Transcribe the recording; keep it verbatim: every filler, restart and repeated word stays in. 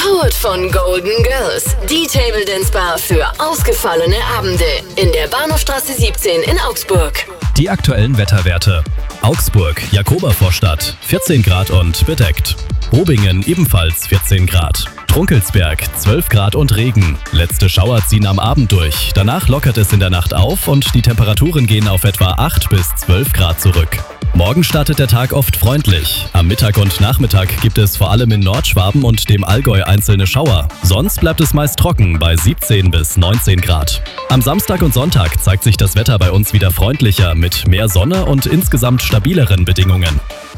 Powered von Golden Girls, die Table Dance Bar für ausgefallene Abende in der Bahnhofstraße siebzehn in Augsburg. Die aktuellen Wetterwerte. Augsburg, Jakobervorstadt, vierzehn Grad und bedeckt. Robingen ebenfalls vierzehn Grad. Trunkelsberg, zwölf Grad und Regen. Letzte Schauer ziehen am Abend durch. Danach lockert es in der Nacht auf und die Temperaturen gehen auf etwa acht bis zwölf Grad zurück. Morgen startet der Tag oft freundlich. Am Mittag und Nachmittag gibt es vor allem in Nordschwaben und dem Allgäu einzelne Schauer. Sonst bleibt es meist trocken bei siebzehn bis neunzehn Grad. Am Samstag und Sonntag zeigt sich das Wetter bei uns wieder freundlicher mit mehr Sonne und insgesamt stabileren Bedingungen.